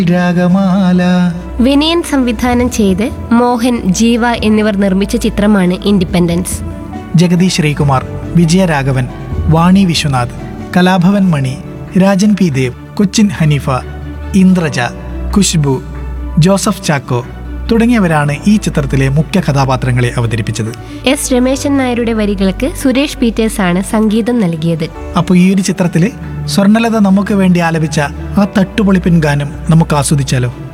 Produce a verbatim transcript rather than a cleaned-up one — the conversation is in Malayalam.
രാഗമാല. വിനയൻ സംവിധാനം ചെയ്ത് മോഹൻ, ജീവ എന്നിവർ നിർമ്മിച്ച ചിത്രമാണ് ഇൻഡിപെൻഡൻസ്. ജഗദീഷ് ശ്രീകുമാർ, വിജയരാഘവൻ, വാണി വിശ്വനാഥ്, കലാഭവൻ മണി, രാജൻ പി ദേവ്, കൊച്ചിൻ ഹനീഫ, ഇന്ദ്രജ, ഖുശ്ബു, ജോസഫ് ചാക്കോ തുടങ്ങിയവരാണ് ഈ ചിത്രത്തിലെ മുഖ്യ കഥാപാത്രങ്ങളെ അവതരിപ്പിച്ചത്. എസ് രമേശൻ നായരുടെ വരികൾക്ക് സുരേഷ് പീറ്റേഴ്സ് ആണ് സംഗീതം നൽകിയത്. അപ്പോൾ ഈ ഒരു ചിത്രത്തില് സ്വർണ്ണലത നമുക്ക് വേണ്ടി ആലപിച്ച ആ തട്ടുപൊളിപ്പിൻ ഗാനം നമുക്ക് ആസ്വദിച്ചാലോ?